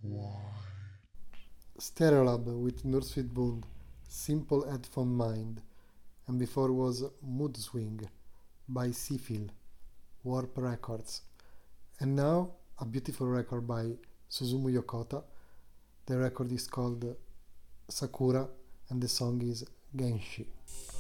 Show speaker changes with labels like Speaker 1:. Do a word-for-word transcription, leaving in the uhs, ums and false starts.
Speaker 1: Stereolab with Nursery Bund, Simple Headphone Mind, and before was Mood Swing by Seafil, Warp Records. And now a beautiful record by Susumu Yokota. The record is called Sakura and the song is Genshi.